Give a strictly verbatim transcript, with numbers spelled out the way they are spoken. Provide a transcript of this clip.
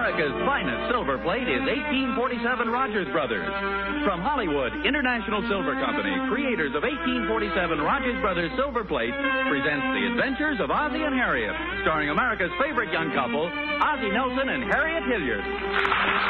America's finest silver plate is eighteen forty-seven Rogers Brothers. From Hollywood, International Silver Company, creators of eighteen forty-seven Rogers Brothers Silver Plate, presents The Adventures of Ozzie and Harriet, starring America's favorite young couple, Ozzie Nelson and Harriet Hilliard.